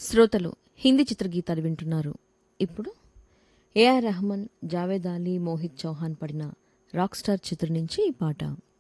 శ్రోతలు హిందీ చిత్రగీతాలు వింటున్నారు. ఇప్పుడు ఏఆర్ రెహమాన్, జావేద్ అలీ, మోహిత్ చౌహాన్ పడిన రాక్ స్టార్ చిత్రం నుంచి ఈ పాట.